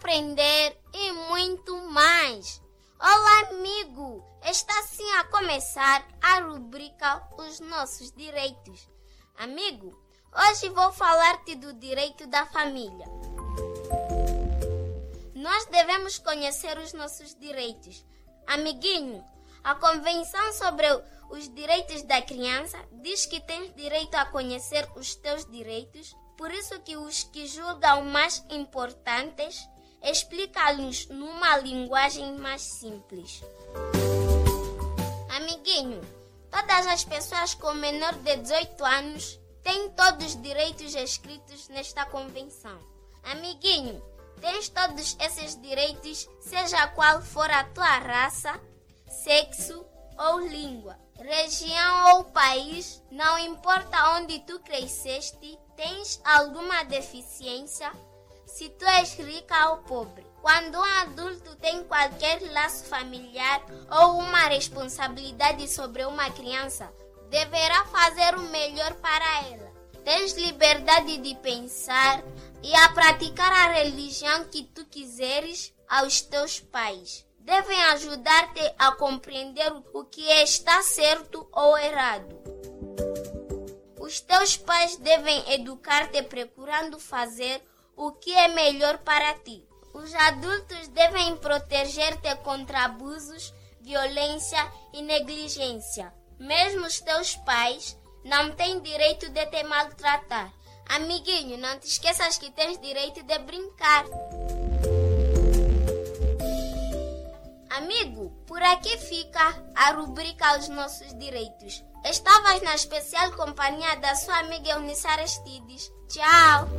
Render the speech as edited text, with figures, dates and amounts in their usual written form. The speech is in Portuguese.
aprender e muito mais. Olá, amigo! Está assim a começar a rubrica Os Nossos Direitos. Amigo, hoje vou falar-te do direito da família. Nós devemos conhecer os nossos direitos. Amiguinho, a Convenção sobre os Direitos da Criança diz que tens direito a conhecer os teus direitos, por isso que os que julgam mais importantes explica-lhes numa linguagem mais simples. Amiguinho, todas as pessoas com menor de 18 anos têm todos os direitos escritos nesta Convenção. Amiguinho, tens todos esses direitos, seja qual for a tua raça, sexo ou língua, região ou país, não importa onde tu cresceste, tens alguma deficiência, se tu és rica ou pobre. Quando um adulto tem qualquer laço familiar ou uma responsabilidade sobre uma criança, deverá fazer o melhor para ela. Tens liberdade de pensar e a praticar a religião que tu quiseres aos teus pais. Devem ajudar-te a compreender o que está certo ou errado. Os teus pais devem educar-te procurando fazer o que é melhor para ti. Os adultos devem proteger-te contra abusos, violência e negligência. Mesmo os teus pais não têm direito de te maltratar. Amiguinho, não te esqueças que tens direito de brincar. Amigo, por aqui fica a rubrica Os Nossos Direitos. Estavas na especial companhia da sua amiga Eunice Aristides. Tchau!